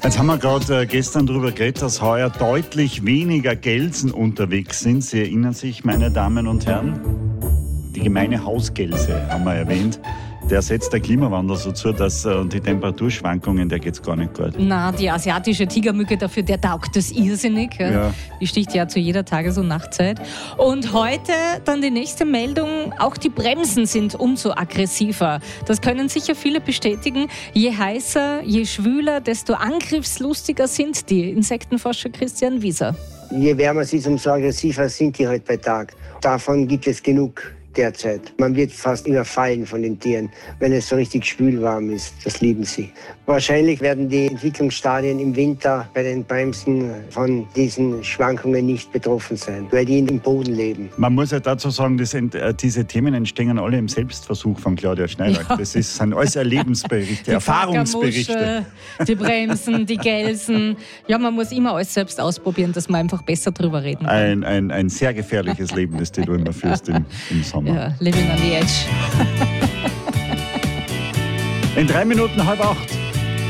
Jetzt haben wir gerade gestern darüber geredet, dass heuer deutlich weniger Gelsen unterwegs sind. Sie erinnern sich, meine Damen und Herren? Die gemeine Hausgelse haben wir erwähnt. Der setzt der Klimawandel so zu, dass die Temperaturschwankungen, der geht's gar nicht gut. Na, die asiatische Tigermücke dafür, der taugt das irrsinnig. Ja. Die sticht ja zu jeder Tages- und Nachtzeit. Und heute dann die nächste Meldung, auch die Bremsen sind umso aggressiver. Das können sicher viele bestätigen. Je heißer, je schwüler, desto angriffslustiger sind die. Insektenforscher Christian Wieser. Je wärmer es ist, umso aggressiver sind die halt bei Tag. Davon gibt es genug derzeit. Man wird fast überfallen von den Tieren, wenn es so richtig schwülwarm ist. Das lieben sie. Wahrscheinlich werden die Entwicklungsstadien im Winter bei den Bremsen von diesen Schwankungen nicht betroffen sein, weil die im Boden leben. Man muss ja dazu sagen, diese Themen entstehen alle im Selbstversuch von Claudia Schneider. Ja. Das sind alles Erlebensberichte, Erfahrungsberichte. Die Bremsen, die Gelsen. Ja, man muss immer alles selbst ausprobieren, dass man einfach besser drüber reden kann. Ein sehr gefährliches Leben, das du immer führst im Sommer. Ja, living on the edge. In 3 Minuten 7:30.